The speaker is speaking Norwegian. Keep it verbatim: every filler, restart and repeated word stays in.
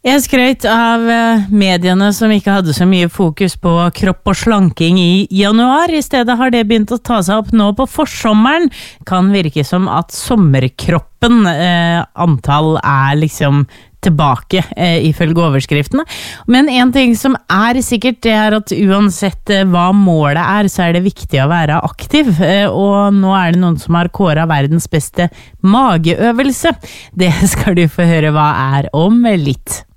Jeg skrøt av mediene som ikke hadde så mye fokus på kropp og slanking i januar. I stedet har det begynt å ta seg opp nå på forsommeren. Kan virke som at sommerkroppen, eh, antall er liksom tilbake, eh, ifølge overskriftene. Men en ting som er sikkert, det er at uansett eh, hva målet er, så er det viktig å være aktiv. Eh, og nå er det noen som har kåret verdens beste mageøvelse. Det skal du få høre hva er om litt.